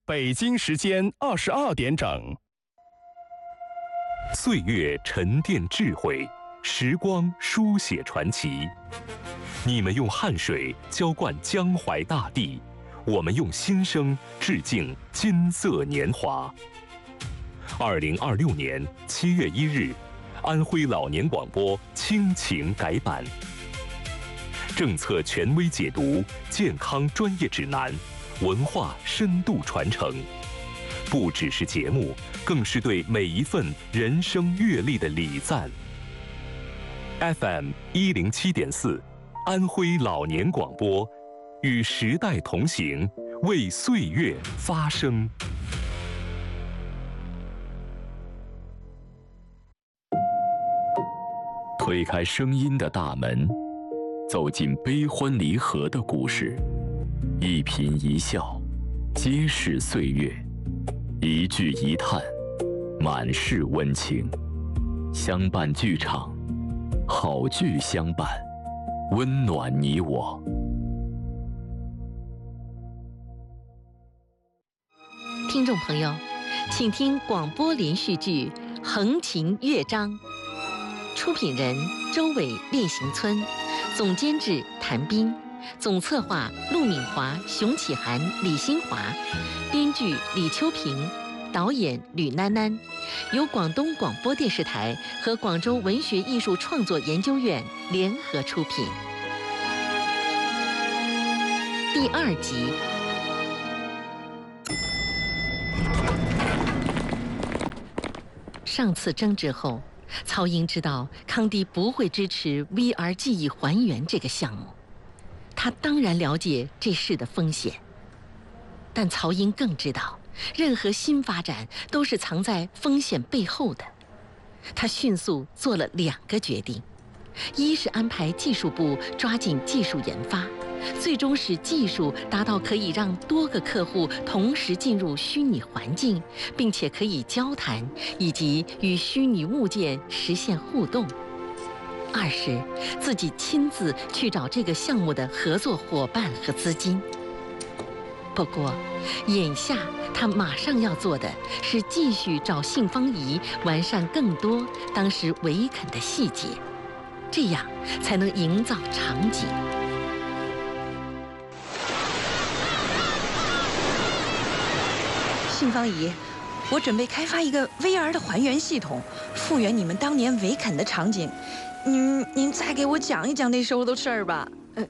北京时间22点整。 岁月沉淀智慧，时光书写传奇。你们用汗水浇灌江淮大地，我们用心声致敬金色年华。2026年7月1日，安徽老年广播亲情改版，政策权威解读，健康专业指南，文化深度传承。不只是节目，更是对每一份人生阅历的礼赞。FM 107.4，安徽老年广播，与时代同行，为岁月发声。 推开声音的大门，走进悲欢离合的故事，一颦一笑，皆是岁月；一句一叹，满是温情。相伴剧场，好剧相伴，温暖你我。 听众朋友，请听广播连续剧《横琴乐章》，出品人周伟、练行村，总监制谭斌，总策划陆敏华、熊启涵、李新华，编剧李秋平，导演吕囡囡，由广东广播电视台和广州文学艺术创作研究院联合出品。第2集。上次争执后，曹英知道康帝不会支持 VR 记忆还原这个项目，他当然了解这事的风险，但曹英更知道，任何新发展都是藏在风险背后的。他迅速做了2个决定：一是安排技术部抓紧技术研发，最终使技术达到可以让多个客户同时进入虚拟环境，并且可以交谈，以及与虚拟物件实现互动；二是自己亲自去找这个项目的合作伙伴和资金。不过，眼下他马上要做的是继续找信方怡完善更多当时维肯的细节，这样才能营造场景。 信方怡，我准备开发一个 VR 的还原系统，复原你们当年维肯的场景。您再给我讲一讲那时候的事儿吧。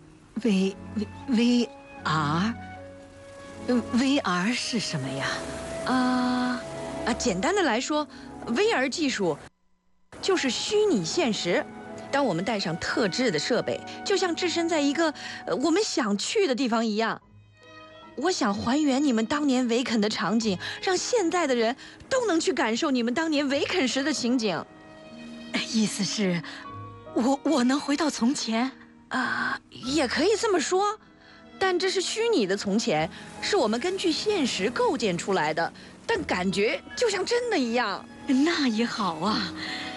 VR 是什么呀？ 简单的来说 ，VR 技术就是虚拟现实。当我们带上特制的设备，就像置身在一个我们想去的地方一样。我想还原你们当年维肯的场景，让现在的人都能去感受你们当年维肯时的情景。 意思是，我能回到从前？ 也可以这么说，但这是虚拟的从前，是我们根据现实构建出来的，但感觉就像真的一样。 那也好啊，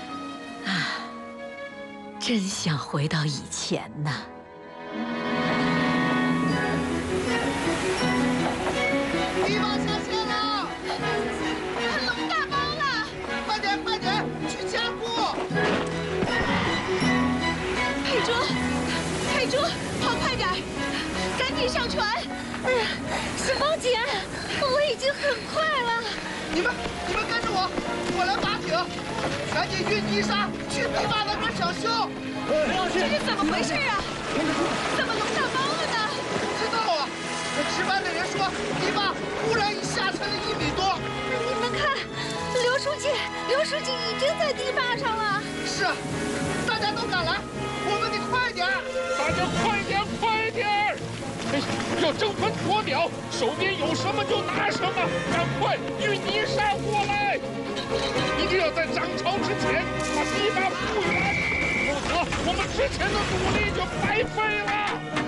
真想回到以前呢。 地方下线了，龙大包了，快点快点去加固！ 佩珠，跑快点，赶紧上船！小芳姐，我已经很快了。 你们跟着我，我来拔艇，赶紧运泥沙去堤坝那边抢修。 这是怎么回事啊？怎么龙大包了呢？ 不知道啊，值班的人说堤坝忽然下沉了1米多。 你们看，刘书记已经在堤坝上了。 是啊，大家都赶来，我们得快点！ 大家快点！要争分夺秒，手边有什么就拿什么，赶快运泥沙过来！一定要在涨潮之前把堤坝复原，否则我们之前的努力就白费了。